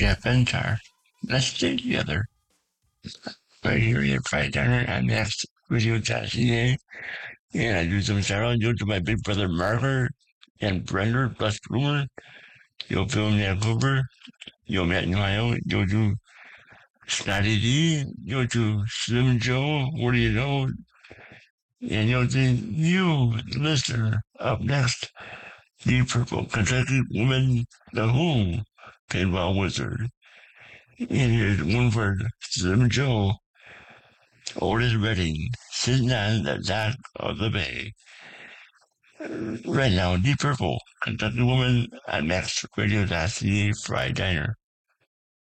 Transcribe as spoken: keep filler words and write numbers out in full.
Jeff Bentar. Let's stay together. Right here at Friday Diner on Next Radio C A. And I do some shout out to my big brother Marker and Brender plus Boomer. Yo, Phil Vancouver. Yo, Matt in Ohio. Yo, to Snotty D. Yo, to Slim Joe. What do you know? And yo, to you, listener. Up next, the Purple Kentucky Woman, the Who, Pinball Wizard. And here's one for Slim Joe. Otis Redding, sitting on the dock of the bay. Right now, Deep Purple, Kentucky Woman on Max Radio.ca Friday Diner.